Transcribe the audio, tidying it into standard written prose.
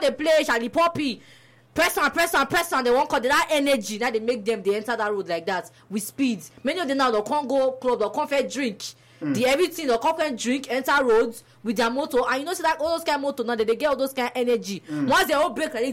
they play Charlie Poppy. Press on, they won't call that energy. Now they make them, they enter that road like that with speed. Many of them now, they can't go club, they can't fair drink. The everything, they can't drink, enter roads with their motor. And you know, see that all those kind of motor now, they get all those kind of energy. Once they all break, like